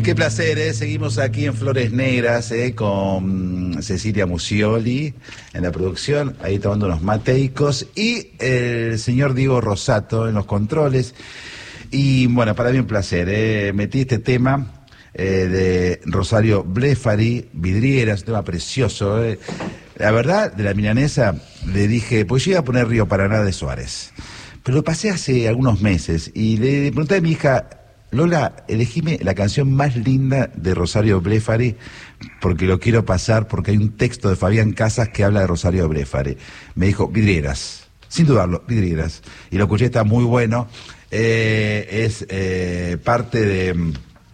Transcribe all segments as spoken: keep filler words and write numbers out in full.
Qué placer, ¿eh? Seguimos aquí en Flores Negras, ¿eh? Con Cecilia Musioli en la producción, ahí tomando unos mateicos, y el señor Diego Rosato en los controles. Y bueno, para mí un placer, ¿eh? Metí este tema eh, de Rosario Blefari, Vidrieras, un tema precioso, ¿eh? La verdad, de la milanesa le dije, pues yo iba a poner Río Paraná de Suárez, pero lo pasé hace algunos meses y le pregunté a mi hija, Lola, elegime la canción más linda de Rosario Blefari, porque lo quiero pasar, porque hay un texto de Fabián Casas que habla de Rosario Blefari. Me dijo, Vidrieras, sin dudarlo, Vidrieras. Y lo escuché, está muy bueno. Eh, es eh, parte de,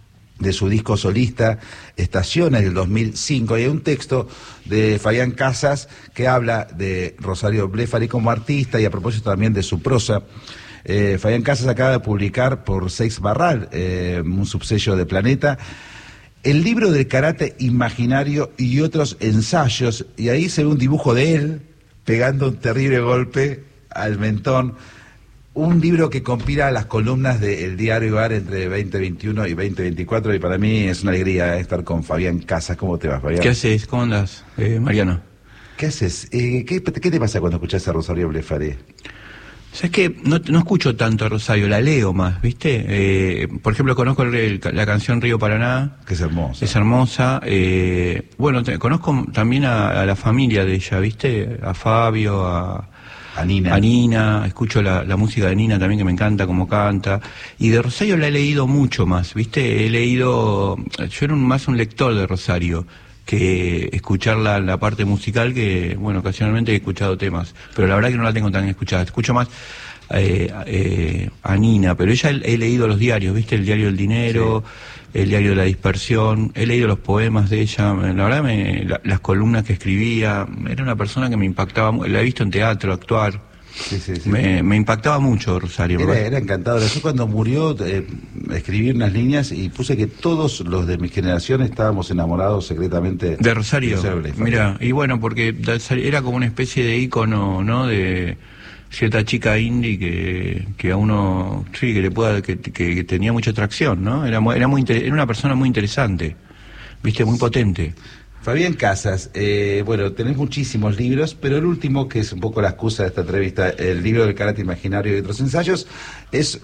de su disco solista, Estaciones, del dos mil cinco. Y hay un texto de Fabián Casas que habla de Rosario Blefari como artista y a propósito también de su prosa. Eh, Fabián Casas acaba de publicar por Seix Barral, eh, un subsello de Planeta, el libro del karate imaginario y otros ensayos, y ahí se ve un dibujo de él pegando un terrible golpe al mentón. Un libro que compila las columnas del Diario Ar entre veinte veintiuno y veinte veinticuatro, y para mí es una alegría, eh, estar con Fabián Casas. ¿Cómo te vas, Fabián? ¿Qué haces? ¿Cómo andas, eh, Mariano? ¿Qué haces? Eh, ¿qué, ¿Qué te pasa cuando escuchás a Rosario Blefari? ¿Sabes qué? No, no escucho tanto a Rosario, la leo más, ¿viste? Eh, por ejemplo, conozco el, el, la canción Río Paraná. Que es hermosa. Es hermosa. Eh, bueno, te, conozco también a, a la familia de ella, ¿viste? A Fabio, a... A Nina. A Nina, escucho la, la música de Nina también, que me encanta cómo canta. Y de Rosario la he leído mucho más, ¿viste? He leído... Yo era un, más un lector de Rosario que escuchar la, la parte musical, que, bueno, ocasionalmente he escuchado temas, pero la verdad que no la tengo tan escuchada. Escucho más eh, eh, a Nina, pero ella he, he leído los diarios, ¿viste? El diario del dinero, sí. El diario de la dispersión, he leído los poemas de ella, la verdad, me, la, las columnas que escribía, era una persona que me impactaba, la he visto en teatro, actuar. Sí, sí, sí. Me, me impactaba mucho Rosario. Era, era encantadora. Yo cuando murió eh, escribí unas líneas y puse que todos los de mi generación estábamos enamorados secretamente de Rosario. De Rosario. Mira, y bueno, porque era como una especie de ícono, ¿no? De cierta chica indie que, que a uno, sí, que le pueda, que, que, que tenía mucha atracción, ¿no? Era, era muy, era una persona muy interesante, viste, muy potente. Fabián Casas, eh, bueno, tenés muchísimos libros, pero el último, que es un poco la excusa de esta entrevista, el libro del karate imaginario y otros ensayos, es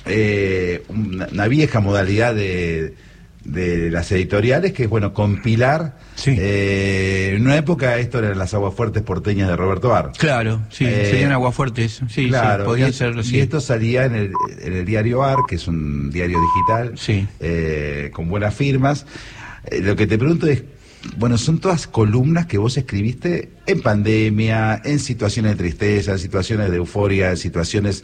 eh, una, una vieja modalidad de, de las editoriales, que es, bueno, compilar. Sí. Eh, en una época esto eran las aguafuertes porteñas de Roberto Ar. Claro, sí, eh, serían aguafuertes, sí, claro, sí, podían y, ser, sí. Y esto salía en el, en el diario Ar, que es un diario digital, sí. eh, con buenas firmas. Eh, lo que te pregunto es, bueno, son todas columnas que vos escribiste en pandemia, en situaciones de tristeza, en situaciones de euforia, en situaciones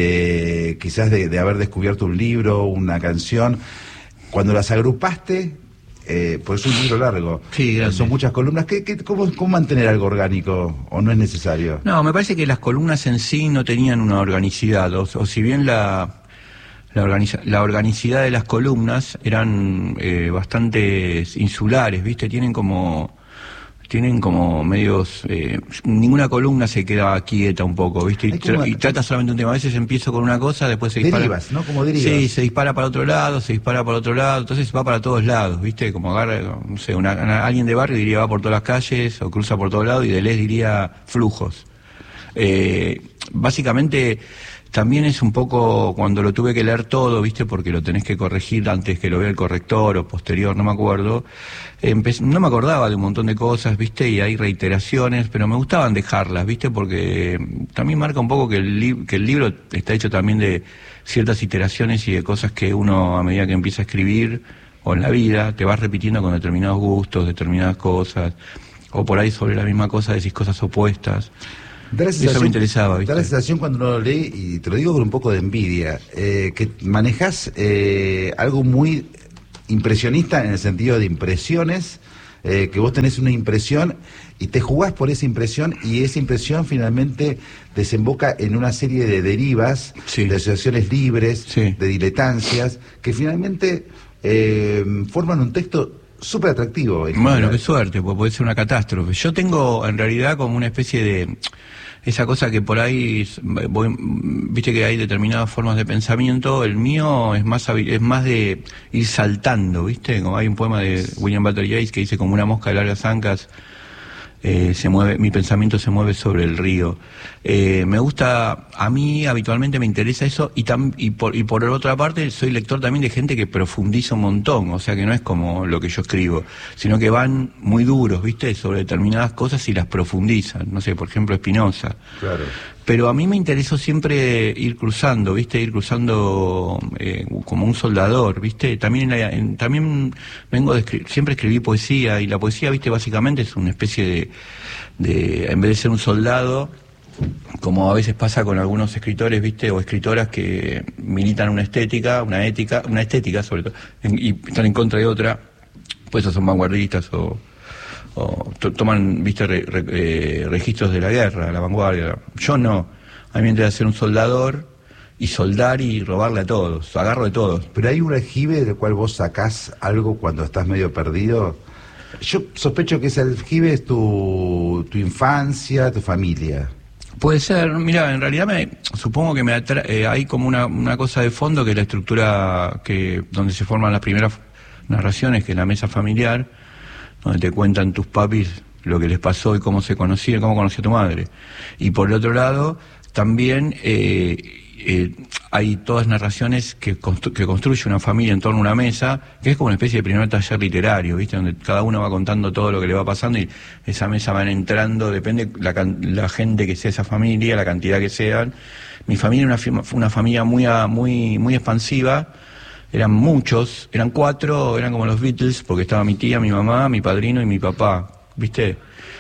de quizás de, de haber descubierto un libro, una canción. Cuando las agrupaste, eh, pues es un libro largo, sí, son muchas columnas. ¿Qué, qué, cómo, ¿Cómo mantener algo orgánico o no es necesario? No, me parece que las columnas en sí no tenían una organicidad, o, o si bien la... La, organiza, la organicidad de las columnas eran eh, bastante insulares, ¿viste? Tienen como tienen como medios... Eh, ninguna columna se queda quieta un poco, ¿viste? Y, tra y trata solamente un tema. A veces empiezo con una cosa, después se dispara... Derivas, ¿no? Como derivas. Sí, se dispara para otro lado, se dispara para otro lado, entonces va para todos lados, ¿viste? Como agarra, no sé, una, una, alguien de barrio diría va por todas las calles o cruza por todos lados, y Deleuze diría flujos. Eh, básicamente... También es un poco, cuando lo tuve que leer todo, ¿viste? Porque lo tenés que corregir antes que lo vea el corrector o posterior, no me acuerdo. Empecé, no me acordaba de un montón de cosas, ¿viste? Y hay reiteraciones, pero me gustaban dejarlas, ¿viste? Porque también marca un poco que el, li que el libro está hecho también de ciertas iteraciones y de cosas que uno, a medida que empieza a escribir, o en la vida, te vas repitiendo con determinados gustos, determinadas cosas, o por ahí sobre la misma cosa decís cosas opuestas. Da la Eso me interesaba, ¿viste? Da la sensación cuando uno lo lee, y te lo digo con un poco de envidia, eh, que manejas eh, algo muy impresionista en el sentido de impresiones, eh, que vos tenés una impresión y te jugás por esa impresión, y esa impresión finalmente desemboca en una serie de derivas, sí. de asociaciones libres, sí. de diletancias, que finalmente eh, forman un texto súper atractivo. Bueno, qué suerte, porque puede ser una catástrofe. Yo tengo en realidad como una especie de... esa cosa que por ahí, voy, viste que hay determinadas formas de pensamiento, el mío es más es más de ir saltando, viste, como hay un poema de William Butler Yeats que dice como una mosca de largas ancas, eh, se mueve, mi pensamiento se mueve sobre el río. Eh, me gusta, a mí habitualmente me interesa eso, y, tam, y, por, y por otra parte soy lector también de gente que profundiza un montón, o sea que no es como lo que yo escribo, sino que van muy duros, viste, sobre determinadas cosas y las profundizan, no sé, por ejemplo Spinoza. Claro. Pero a mí me interesó siempre ir cruzando, ¿viste? Ir cruzando eh, como un soldador, ¿viste? También, en la, en, también vengo de escribir, siempre escribí poesía, y la poesía, ¿viste? Básicamente es una especie de, de, en vez de ser un soldado, como a veces pasa con algunos escritores, ¿viste? O escritoras que militan una estética, una ética, una estética sobre todo, en, y están en contra de otra, pues esos son vanguardistas o... o to toman, viste, re, re, eh, registros de la guerra, la vanguardia. Yo no. A mí me interesa ser un soldador y soldar y robarle a todos, agarro de todos. Pero hay un aljibe del cual vos sacás algo cuando estás medio perdido. Yo sospecho que ese aljibe es tu, tu infancia, tu familia. Puede ser, mira, en realidad me supongo que me atra eh, hay como una, una cosa de fondo, que es la estructura que donde se forman las primeras narraciones, que es la mesa familiar, donde te cuentan tus papis lo que les pasó y cómo se conocían, cómo conoció a tu madre. Y por el otro lado, también eh, eh, hay todas narraciones que, constru que construye una familia en torno a una mesa, que es como una especie de primer taller literario, ¿viste? Donde cada uno va contando todo lo que le va pasando, y esa mesa van entrando, depende la, la gente que sea esa familia, la cantidad que sean. Mi familia era una, una familia muy, muy, muy expansiva. Eran muchos, eran cuatro, eran como los Beatles, porque estaba mi tía, mi mamá, mi padrino y mi papá, ¿viste?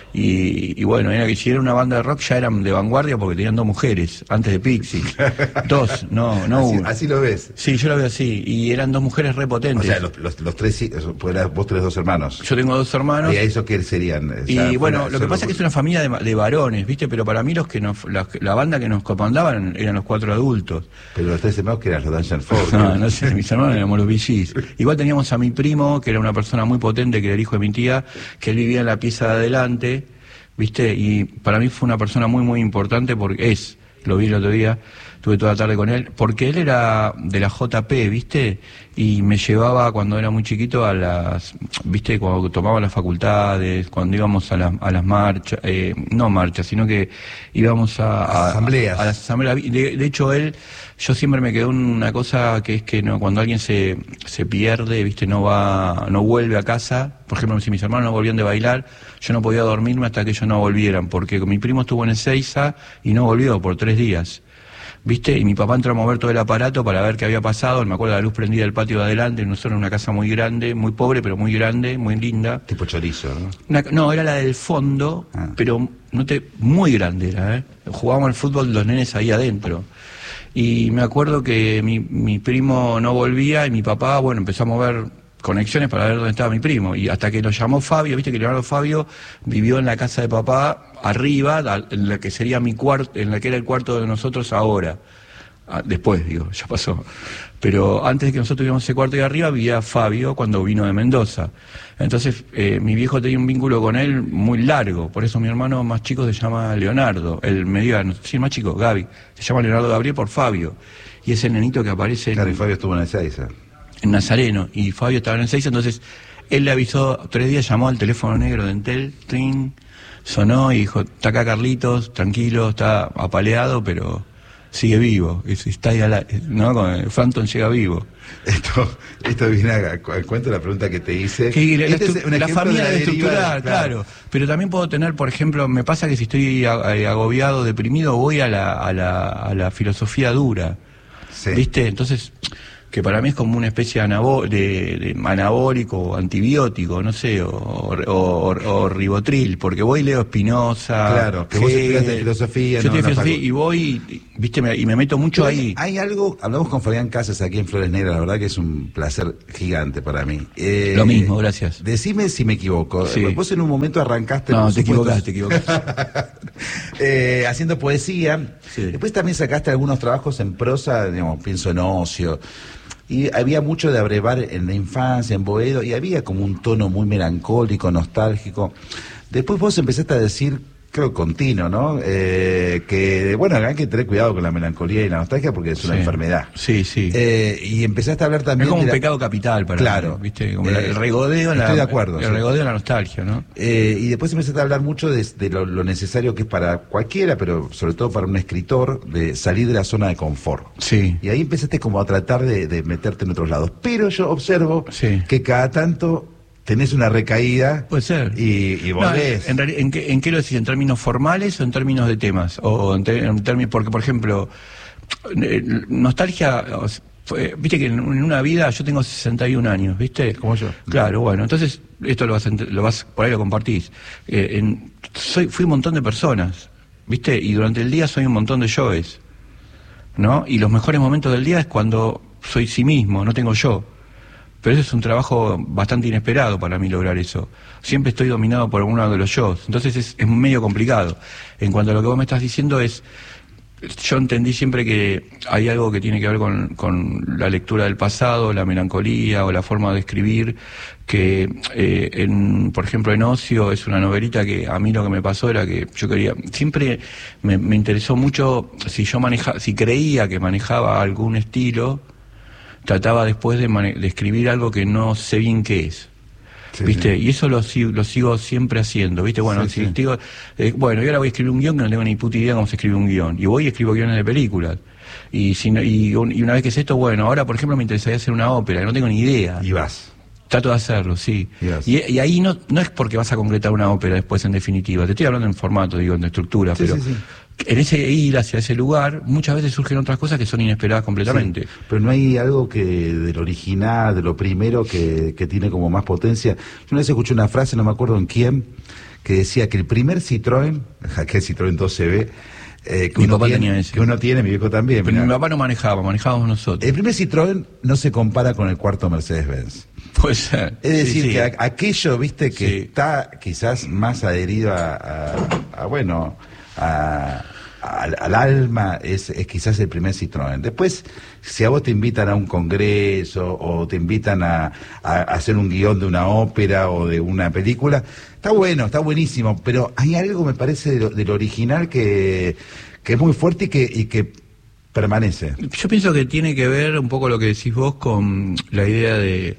Y, y bueno, era que si era una banda de rock ya eran de vanguardia porque tenían dos mujeres, antes de Pixies. Dos, no, no así, una. Así lo ves. Sí, yo lo veo así, y eran dos mujeres repotentes. O sea, los, los, los tres, vos tenés dos hermanos. Yo tengo dos hermanos. ¿Y a eso qué serían? Y ya, bueno, fuera, lo que pasa es que es una familia de, de varones, ¿viste? Pero para mí los que nos, la, la banda que nos comandaban eran los cuatro adultos. Pero los tres hermanos que eran los Dungeon Four. No, no sé, mis hermanos éramos los B Gs. Igual teníamos a mi primo, que era una persona muy potente, que era el hijo de mi tía, que él vivía en la pieza de adelante, ¿viste? Y para mí fue una persona muy, muy importante, porque es, lo vi el otro día, estuve toda la tarde con él, porque él era de la J P, ¿viste? Y me llevaba cuando era muy chiquito a las, ¿viste? Cuando tomaba las facultades, cuando íbamos a, la, a las marchas, eh, no marchas, sino que íbamos a, a, asambleas. a, a las asambleas. De, de hecho, él, yo siempre me quedó una cosa que es que no, cuando alguien se, se pierde, ¿viste? No va, no vuelve a casa. Por ejemplo, si mis hermanos no volvían de bailar, yo no podía dormirme hasta que ellos no volvieran, porque mi primo estuvo en Ezeiza y no volvió por tres días. ¿Viste? Y mi papá entró a mover todo el aparato para ver qué había pasado. Me acuerdo de la luz prendida del patio de adelante. Nosotros en una casa muy grande, muy pobre, pero muy grande, muy linda. Tipo chorizo, ¿no? Una, no, era la del fondo, ah. pero no te, muy grande era, ¿eh? Jugábamos al fútbol los nenes ahí adentro. Y me acuerdo que mi, mi primo no volvía, y mi papá, bueno, empezó a mover conexiones para ver dónde estaba mi primo, y hasta que lo llamó Fabio, viste que Leonardo Fabio vivió en la casa de papá arriba, en la que sería mi cuarto, en la que era el cuarto de nosotros ahora, después digo, ya pasó, pero antes de que nosotros tuviéramos ese cuarto de arriba vivía Fabio cuando vino de Mendoza. Entonces eh, mi viejo tenía un vínculo con él muy largo, por eso mi hermano más chico se llama Leonardo, el mediano, sí, el más chico, Gaby, se llama Leonardo Gabriel por Fabio, y es el nenito que aparece. Claro, en, y Fabio estuvo en Ezeiza. En Nazareno, y Fabio estaba en Ezeiza, entonces él le avisó, tres días llamó al teléfono negro de Entel, trin, sonó y dijo, está acá Carlitos, tranquilo, está apaleado, pero sigue vivo, está ahí a la, ¿no? Frampton llega vivo. Esto, esto viene a, a cuento la pregunta que te hice. Que la, este es la familia de estructurar, claro. claro. Pero también puedo tener, por ejemplo, me pasa que si estoy agobiado, deprimido, voy a la, a la, a la filosofía dura, sí. ¿Viste? Entonces, que para mí es como una especie de, anabó de, de anabólico, antibiótico, no sé, o, o, o, o ribotril, porque voy y leo Spinoza. Claro, que, que vos estudiaste filosofía. Yo no, estudié filosofía y voy, viste, me, y me meto mucho hay, ahí. Hay algo, hablamos con Fabián Casas aquí en Flores Negras, la verdad que es un placer gigante para mí. Eh, Lo mismo, gracias. Decime si me equivoco. Sí. Vos en un momento arrancaste... No, te equivocaste, te equivocaste. eh, haciendo poesía. Sí. Después también sacaste algunos trabajos en prosa, digamos, pienso en Ocio. Y había mucho de abrevar en la infancia, en Boedo, y había como un tono muy melancólico, nostálgico. Después vos empezaste a decir creo, continuo, ¿no? Eh, que, bueno, hay que tener cuidado con la melancolía y la nostalgia porque es una sí. enfermedad. Sí, sí. Eh, y empezaste a hablar también... Es como de un la... pecado capital para claro. mí, ¿viste? Como Eh, el regodeo, estoy la, de acuerdo. el sí. regodeo, la nostalgia, ¿no? Eh, y después empezaste a hablar mucho de, de lo, lo necesario que es para cualquiera, pero sobre todo para un escritor, de salir de la zona de confort. Sí. Y ahí empezaste como a tratar de, de meterte en otros lados. Pero yo observo sí. que cada tanto tenés una recaída. Puede ser. Y, y volvés. No, en, en, en, qué, ¿En qué lo decís? ¿En términos formales o en términos de temas? O en, te, en términos, porque, por ejemplo, eh, nostalgia... O sea, Fue, viste que en una vida yo tengo sesenta y un años, ¿viste? Como yo. Claro, bueno, entonces esto lo vas, a, lo vas por ahí lo compartís. Eh, en, soy, fui un montón de personas, ¿viste? Y durante el día soy un montón de yoes, ¿no? Y los mejores momentos del día es cuando soy sí mismo, no tengo yo. Pero eso es un trabajo bastante inesperado para mí lograr eso. Siempre estoy dominado por uno de los yo. Entonces es, es medio complicado. En cuanto a lo que vos me estás diciendo es... Yo entendí siempre que hay algo que tiene que ver con, con la lectura del pasado, la melancolía o la forma de escribir, que, eh, en, por ejemplo, en Ocio es una novelita que a mí lo que me pasó era que yo quería, siempre me, me interesó mucho, si yo maneja, si creía que manejaba algún estilo, trataba después de, mane de escribir algo que no sé bien qué es. Sí, ¿viste? Sí. Y eso lo, lo sigo siempre haciendo, ¿viste? Bueno, sí, si sí. Digo, eh, bueno, yo ahora voy a escribir un guión que no tengo ni puta idea cómo se escribe un guión. Y voy y escribo guiones de películas. Y, si no, y, un, y una vez que es esto, bueno, ahora por ejemplo me interesaría hacer una ópera, que no tengo ni idea. Y vas. Trato de hacerlo, sí. Y, y, y ahí no, no es porque vas a concretar una ópera después en definitiva. Te estoy hablando en formato, digo, en estructura, sí, pero... Sí, sí. En ese ir hacia ese lugar, muchas veces surgen otras cosas que son inesperadas completamente. Sí, pero no hay algo que del original, de lo primero, que, que tiene como más potencia. Yo una vez escuché una frase, no me acuerdo en quién, que decía que el primer Citroën, que el Citroën dos C B, eh, que, mi uno papá tiene, tenía ese. que uno tiene, mi viejo también. Pero mi papá no manejaba, manejábamos nosotros. El primer Citroën no se compara con el cuarto Mercedes-Benz. Puede ser. Es decir, sí, sí. que a, aquello, viste, que sí. está quizás más adherido a, a, a bueno, a... Al, al alma es, es quizás el primer Citroën. Después, si a vos te invitan a un congreso o te invitan a, a, a hacer un guión de una ópera o de una película, está bueno, está buenísimo, pero hay algo, me parece, de lo, de lo original que, que es muy fuerte y que, y que permanece. Yo pienso que tiene que ver un poco lo que decís vos con la idea de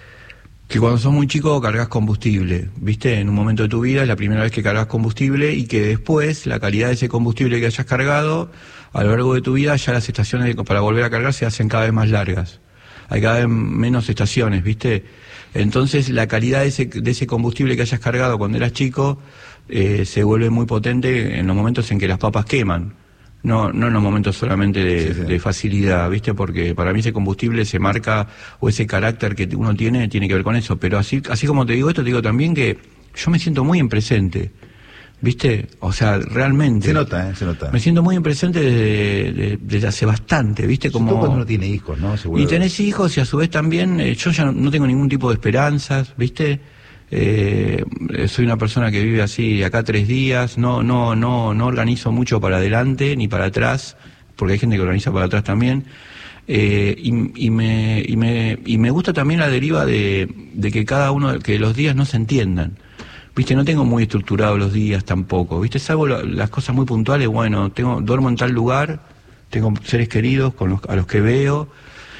que cuando sos muy chico cargas combustible, ¿viste? En un momento de tu vida es la primera vez que cargas combustible y que después la calidad de ese combustible que hayas cargado a lo largo de tu vida ya las estaciones para volver a cargar se hacen cada vez más largas. Hay cada vez menos estaciones, ¿viste? Entonces la calidad de ese, de ese combustible que hayas cargado cuando eras chico eh, se vuelve muy potente en los momentos en que las papas queman. No, no en los momentos solamente de, sí, sí. de facilidad, ¿viste? Porque para mí ese combustible se marca, o ese carácter que uno tiene, tiene que ver con eso. Pero así así como te digo esto, te digo también que yo me siento muy en presente, ¿viste? O sea, realmente... Se nota, ¿eh? Se nota. Me siento muy en presente desde, desde, desde hace bastante, ¿viste? Como... Sobre todo cuando uno tiene hijos, ¿no? Seguro. Y tenés hijos y a su vez también, eh, yo ya no, no tengo ningún tipo de esperanzas, ¿viste? Eh, soy una persona que vive así acá tres días, no no no no organizo mucho para adelante ni para atrás, porque hay gente que organiza para atrás también, eh, y, y me y me y me gusta también la deriva de, de que cada uno, que los días no se entiendan, viste, no tengo muy estructurados los días tampoco, viste, salvo lo, las cosas muy puntuales, bueno, tengo duermo en tal lugar, tengo seres queridos con los, a los que veo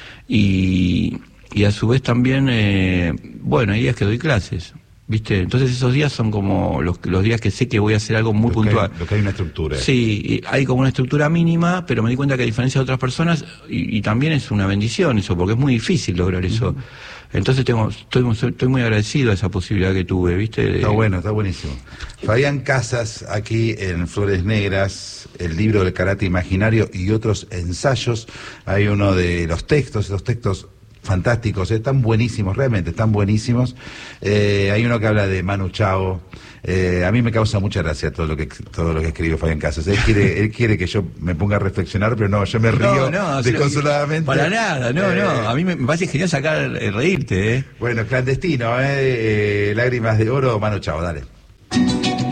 y Y a su vez también, eh, bueno, hay días que doy clases, ¿viste? Entonces esos días son como los, los días que sé que voy a hacer algo muy lo puntual. Que hay, lo que hay una estructura. Sí, hay como una estructura mínima, pero me di cuenta que a diferencia de otras personas, y, y también es una bendición eso, porque es muy difícil lograr eso. Uh-huh. Entonces tengo, estoy, estoy muy agradecido a esa posibilidad que tuve, ¿viste? De... Está bueno, está buenísimo. Fabián Casas, aquí en Flores Negras, el libro del karate imaginario y otros ensayos. Hay uno de los textos, esos textos fantásticos, están buenísimos, realmente están buenísimos. Eh, hay uno que habla de Manu Chao. Eh, a mí me causa mucha gracia todo lo que todo lo que escribe Fabián Casas. Él quiere, él quiere que yo me ponga a reflexionar, pero no, yo me río no, no, desconsoladamente. Para nada, no, eh, no. A mí me parece genial sacar, eh, reírte, ¿eh? Bueno, clandestino, ¿eh? eh Lágrimas de oro, Manu Chao, dale.